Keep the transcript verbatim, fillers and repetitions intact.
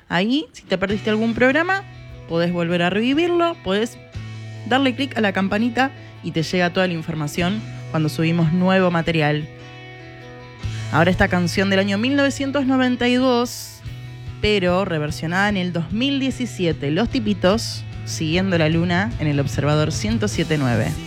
Ahí, si te perdiste algún programa, podés volver a revivirlo, podés darle clic a la campanita y te llega toda la información cuando subimos nuevo material. Ahora esta canción del año mil novecientos noventa y dos, pero reversionada en el dos mil diecisiete. Los Tipitos, Siguiendo la Luna, en el Observador ciento siete punto nueve.